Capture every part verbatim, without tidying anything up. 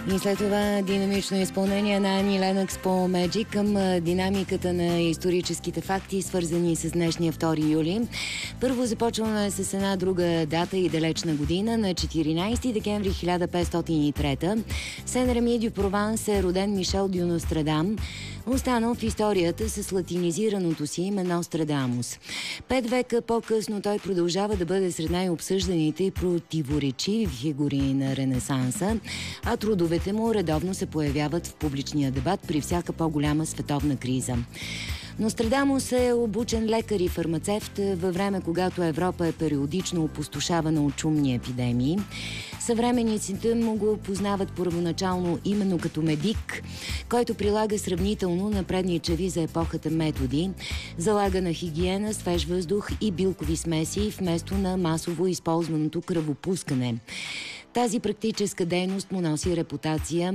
И след това динамично изпълнение на Ани Ленокс по Magic към динамиката на историческите факти, свързани с днешния втори юли. Първо започваме с една друга дата и далечна година. На четиринайсети декември хиляда петстотин и трета в Сен-Реми дю Прованс е роден Мишел дю Нострадам, останал в историята с латинизираното си име Нострадамус. Пет века по-късно той продължава да бъде сред най-обсъжданите и противоречиви фигури на Ренесанса, а трудовете му редовно се появяват в публичния дебат при всяка по-голяма световна криза. Нострадамус е обучен лекар и фармацевт във време, когато Европа е периодично опустошавана от чумни епидемии. Съвременниците му го познават първоначално именно като медик, който прилага сравнително напредничави за епохата методи, залага на хигиена, свеж въздух и билкови смеси вместо на масово използваното кръвопускане. Тази практическа дейност му носи репутация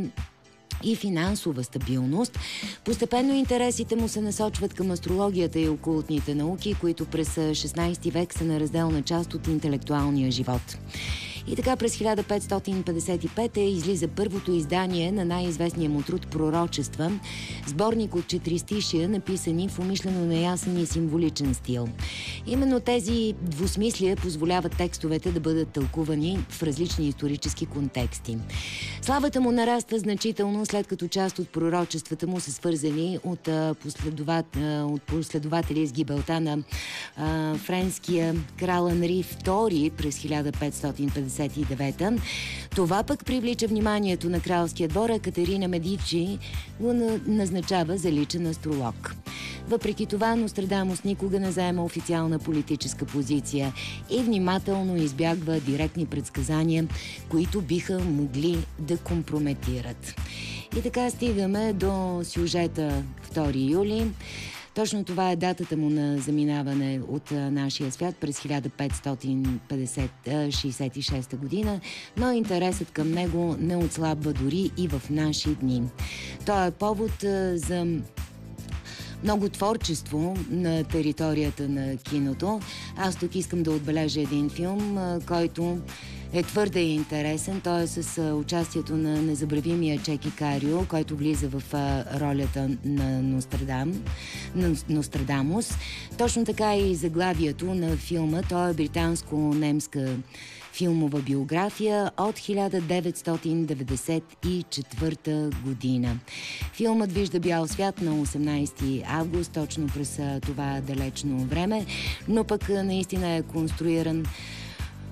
и финансова стабилност. Постепенно интересите му се насочват към астрологията и окултните науки, които през шестнайсети век са неразделна част от интелектуалния живот. И така през хиляда петстотин петдесет и пета излиза първото издание на най-известния му труд "Пророчества", сборник от четиристишия, написани в умишлено неясен и символичен стил. Именно тези двусмислия позволяват текстовете да бъдат тълкувани в различни исторически контексти. Славата му нараства значително, след като част от пророчествата му са свързани от, последоват, от последователи с гибелта на а, френския крал Анри втори през хиляда петстотин петдесет и девета. Това пък привлича вниманието на кралския двор, а Катерина Медичи го назначава за личен астролог. Въпреки това, Нострадамус никога не заема официална политическа позиция и внимателно избягва директни предсказания, които биха могли да компрометират. И така стигаме до сюжета втори юли. Точно това е датата му на заминаване от нашия свят през хиляда петстотин шейсет и шеста година, но интересът към него не отслабва дори и в наши дни. Той е повод за много творчество на територията на киното. Аз тук искам да отбележа един филм, който е твърде интересен. Той е с участието на незабравимия Чеки Карио, който влиза в ролята на Нострадам, на Нострадамус. Точно така и заглавието на филма. Той е британско-немска филмова биография от хиляда деветстотин деветдесет и четвърта година. Филмът вижда бял свят на осемнайсети август, точно през това далечно време, но пък наистина е конструиран